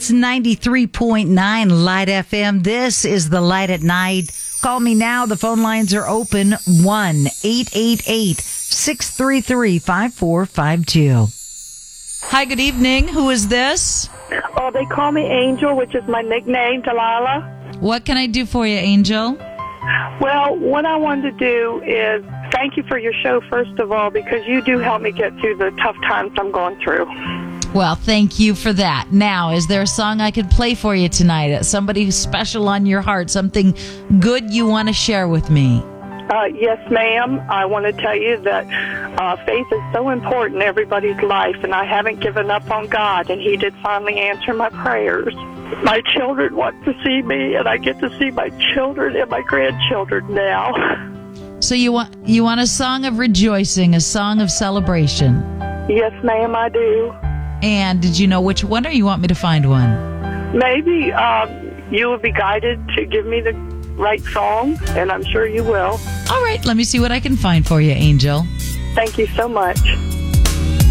It's 93.9 Light FM. This is the Light at Night. Call me now. The phone lines are open. 1-888-633-5452. Hi, good evening. Who is this? Oh, they call me Angel, which is my nickname, Delilah. What can I do for you, Angel? Well, what I wanted to do is thank you for your show, first of all, because you do help me get through the tough times I'm going through. Well, thank you for that. Now, is there a song I could play for you tonight? Somebody who's special on your heart, something good you want to share with me? Yes, ma'am. I want to tell you that faith is so important in everybody's life, and I haven't given up on God, and He did finally answer my prayers. My children want to see me, and I get to see my children and my grandchildren now. So you want a song of rejoicing, a song of celebration? Yes, ma'am, I do. And did you know which one, or you want me to find one? Maybe you will be guided to give me the right song, and I'm sure you will. All right, let me see what I can find for you, Angel. Thank you so much.